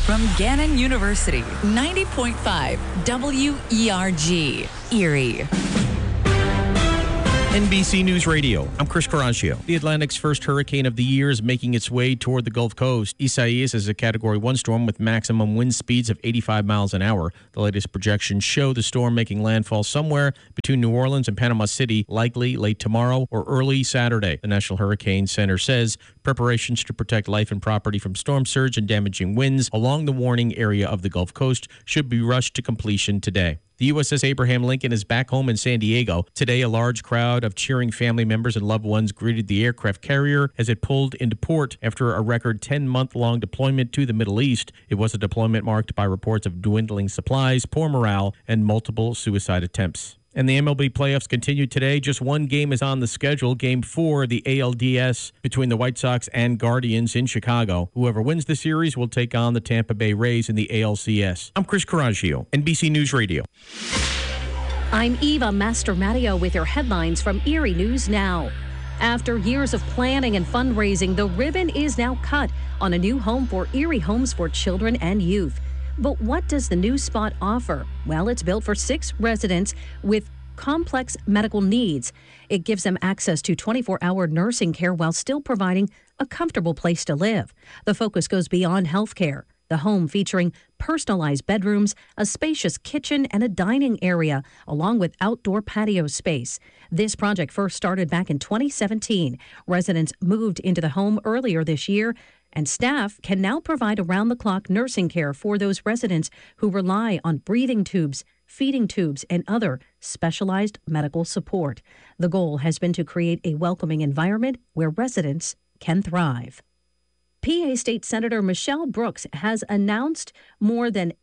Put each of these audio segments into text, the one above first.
From Gannon University, 90.5 WERG, Erie. NBC News Radio. I'm Chris Caraccio. The Atlantic's first hurricane of the year is making its way toward the Gulf Coast. Isaias is a Category 1 storm with maximum wind speeds of 85 miles an hour. The latest projections show the storm making landfall somewhere between New Orleans and Panama City, likely late tomorrow or early Saturday. The National Hurricane Center says preparations to protect life and property from storm surge and damaging winds along the warning area of the Gulf Coast should be rushed to completion today. The USS Abraham Lincoln is back home in San Diego. Today, a large crowd of cheering family members and loved ones greeted the aircraft carrier as it pulled into port after a record 10-month-long deployment to the Middle East. It was a deployment marked by reports of dwindling supplies, poor morale, and multiple suicide attempts. And the MLB playoffs continue today. Just one game is on the schedule, Game 4 of the ALDS between the White Sox and Guardians in Chicago. Whoever wins the series will take on the Tampa Bay Rays in the ALCS. I'm Chris Caraccio, NBC News Radio. I'm Eva Mastromatteo with your headlines from Erie News Now. After years of planning and fundraising, the ribbon is now cut on a new home for Erie homes for children and youth. But what does the new spot offer? Well, it's built for 6 residents with complex medical needs. It gives them access to 24-hour nursing care while still providing a comfortable place to live. The focus goes beyond health care. The home featuring personalized bedrooms, a spacious kitchen, and a dining area, along with outdoor patio space. This project first started back in 2017. Residents moved into the home earlier this year, and staff can now provide around-the-clock nursing care for those residents who rely on breathing tubes, feeding tubes, and other specialized medical support. The goal has been to create a welcoming environment where residents can thrive. PA State Senator Michelle Brooks has announced more than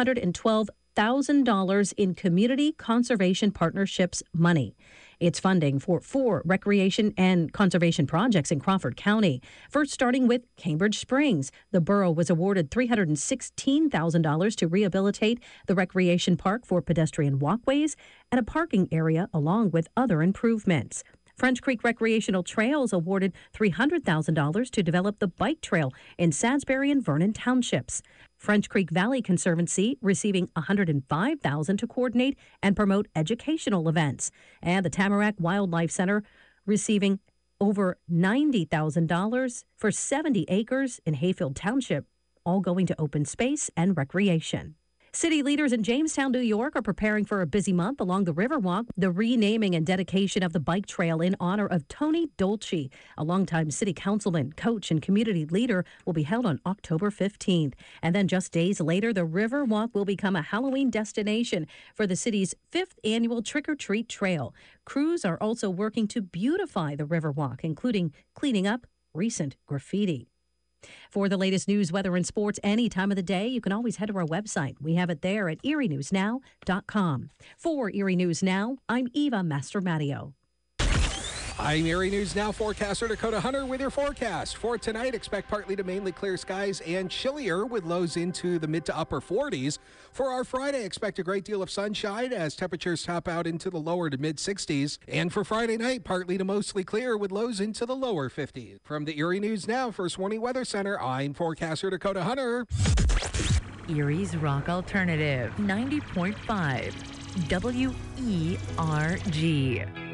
$812,000 in Community Conservation Partnerships money. It's funding for 4 recreation and conservation projects in Crawford County. First, starting with Cambridge Springs, the borough was awarded $316,000 to rehabilitate the recreation park for pedestrian walkways and a parking area, along with other improvements. French Creek Recreational Trails awarded $300,000 to develop the bike trail in Salisbury and Vernon Townships. French Creek Valley Conservancy receiving $105,000 to coordinate and promote educational events. And the Tamarack Wildlife Center receiving over $90,000 for 70 acres in Hayfield Township, all going to open space and recreation. City leaders in Jamestown, New York are preparing for a busy month along the Riverwalk. The renaming and dedication of the bike trail in honor of Tony Dolce, a longtime city councilman, coach, and community leader, will be held on October 15th. And then just days later, the Riverwalk will become a Halloween destination for the city's 5th annual Trick-or-Treat Trail. Crews are also working to beautify the Riverwalk, including cleaning up recent graffiti. For the latest news, weather, and sports any time of the day, you can always head to our website. We have it there at erienewsnow.com. For Erie News Now, I'm Eva Mastromatteo. I'm Erie News Now forecaster Dakota Hunter with your forecast. For tonight, expect partly to mainly clear skies and chillier with lows into the mid to upper 40s. For our Friday, expect a great deal of sunshine as temperatures top out into the lower to mid 60s. And for Friday night, partly to mostly clear with lows into the lower 50s. From the Erie News Now First Warning Weather Center, I'm forecaster Dakota Hunter. Erie's Rock Alternative, 90.5 WERG.